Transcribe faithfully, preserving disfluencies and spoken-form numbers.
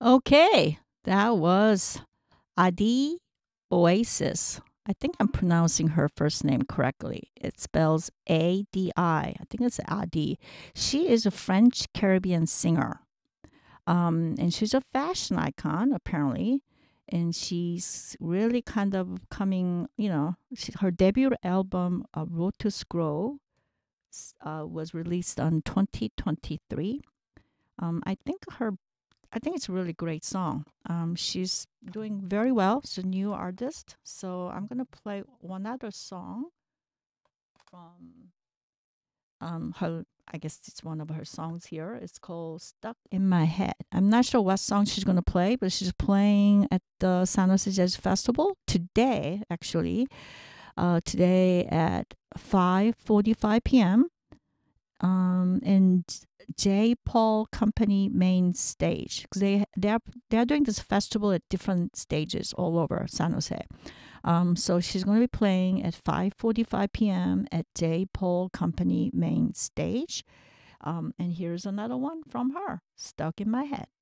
Okay, that was Adi Oasis. I think I'm pronouncing her first name correctly. It spells A D I. I think it's Adi. She is a French Caribbean singer. Um, and she's a fashion icon, apparently. And she's really kind of coming, you know, she, her debut album, uh, Road to Scroll, s- uh, was released on twenty twenty-three. Um, I think her I think it's a really great song. Um, she's doing very well. She's a new artist. So I'm going to play one other song from um, her. I guess it's one of her songs here. It's called Stuck in My Head. I'm not sure what song she's going to play, but she's playing at the San Jose Jazz Festival today, actually. Uh, today at five forty-five p m um, and J. Paul Company main stage because they they're they're doing this festival at different stages all over San Jose. Um, so she's going to be playing at five forty-five p m at J. Paul Company main stage. Um, and here's another one from her, "Stuck in My Head."